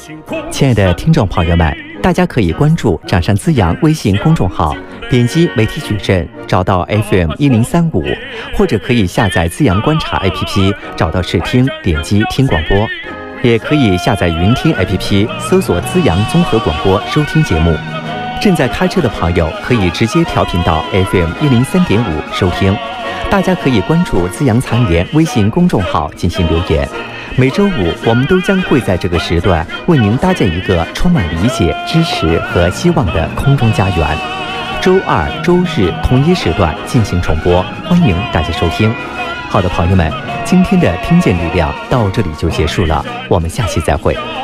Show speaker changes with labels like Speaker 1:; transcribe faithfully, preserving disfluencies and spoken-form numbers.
Speaker 1: 亲爱的听众朋友们，大家可以关注掌上滋阳微信公众号，点击媒体矩阵找到 F M 一零三五，或者可以下载滋阳观察 A P P 找到试听，点击听广播，也可以下载云听 A P P 搜索滋阳综合广播收听节目。正在开车的朋友可以直接调频到 F M 一零三点五收听。大家可以关注滋阳残联微信公众号进行留言。每周五，我们都将会在这个时段为您搭建一个充满理解、支持和希望的空中家园。周二、周日同一时段进行重播，欢迎大家收听。好的，朋友们，今天的听见力量到这里就结束了，我们下期再会。